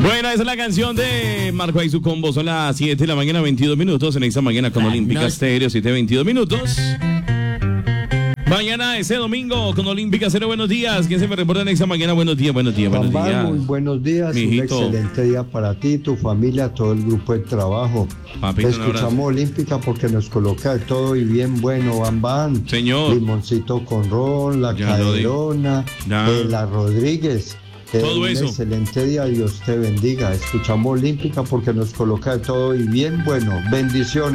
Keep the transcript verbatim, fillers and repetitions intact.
Bueno, esa es la canción de Marco y su combo. Son las siete de la mañana, veintidós minutos. En esta mañana con Olímpica Estéreo, siete veintidós minutos. Mañana ese domingo con Olímpica Cero. Buenos días. ¿Quién se me reporta en esta mañana? Buenos días, buenos días, buenos Juan días. Muy buenos días. Mijito. Un excelente día para ti, tu familia, todo el grupo de trabajo. Papito, un abrazo. Escuchamos Olímpica porque nos coloca de todo y bien bueno. Bam Bam. Señor. Limoncito con ron, la Ya lo Caderona, Ya. eh, la Rodríguez. Eh, Todo un eso. excelente día, Dios te bendiga. Escuchamos Olímpica porque nos coloca de todo y bien bueno. Bendiciones.